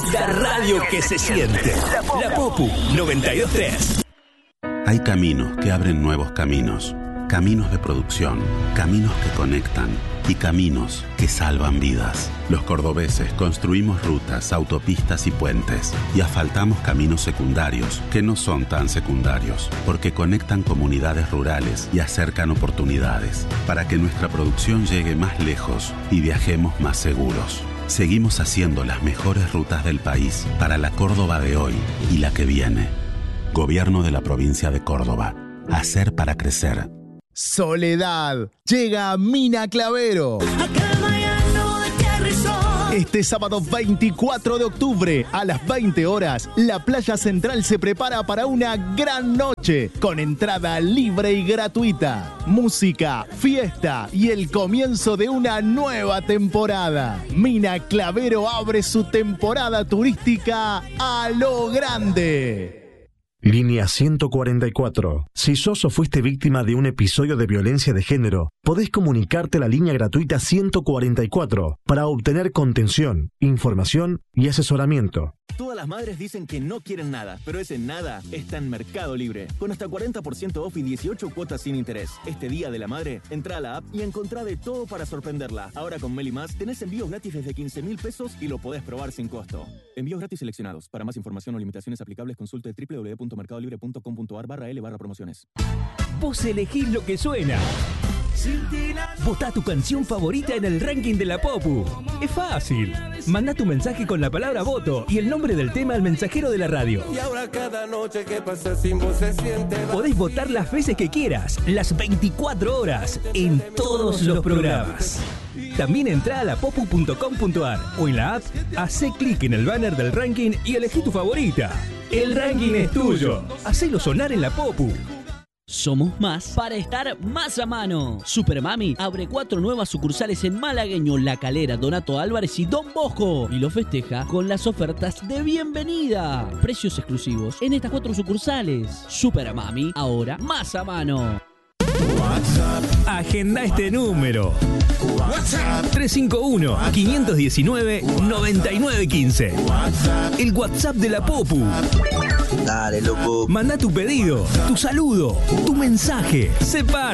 La radio que se siente. La Popu 92.3. Hay caminos que abren nuevos caminos. Caminos de producción, caminos que conectan y caminos que salvan vidas. Los cordobeses construimos rutas, autopistas y puentes y asfaltamos caminos secundarios que no son tan secundarios porque conectan comunidades rurales y acercan oportunidades para que nuestra producción llegue más lejos y viajemos más seguros. Seguimos haciendo las mejores rutas del país para la Córdoba de hoy y la que viene. Gobierno de la provincia de Córdoba. Hacer para crecer. Soledad. Llega Mina Clavero. Este sábado 24 de octubre a las 20 horas, la Playa Central se prepara para una gran noche con entrada libre y gratuita, música, fiesta y el comienzo de una nueva temporada. Mina Clavero abre su temporada turística a lo grande. Línea 144. Si sos o fuiste víctima de un episodio de violencia de género, podés comunicarte a la línea gratuita 144 para obtener contención, información y asesoramiento. Todas las madres dicen que no quieren nada, pero ese nada está en Mercado Libre, con hasta 40% off y 18 cuotas sin interés. Este Día de la Madre, entra a la app y encontrá de todo para sorprenderla. Ahora con Meli Más tenés envíos gratis desde 15.000 pesos y lo podés probar sin costo. Envíos gratis seleccionados. Para más información o limitaciones aplicables, consulte www.mercadolibre.com.ar/L/promociones. Vos elegís lo que suena. Votá tu canción favorita en el ranking de la Popu. Es fácil. Mandá tu mensaje con la palabra voto y el nombre del tema al mensajero de la radio. Y ahora cada noche que pasa sin vos se siente. Podés votar las veces que quieras, las 24 horas, en todos los programas. También entrá a lapopu.com.ar o en la app, hacé clic en el banner del ranking y elegí tu favorita. El ranking es tuyo. Hacelo sonar en la Popu. Somos más para estar más a mano. Supermami abre 4 nuevas sucursales en Malagueño, La Calera, Donato Álvarez y Don Bosco. Y lo festeja con las ofertas de bienvenida. Precios exclusivos en estas 4 sucursales. Supermami, ahora más a mano. Agenda este número. 351-519-9915. El WhatsApp de la Popu. Dale, loco. Manda tu pedido, tu saludo, tu mensaje. Sé parte.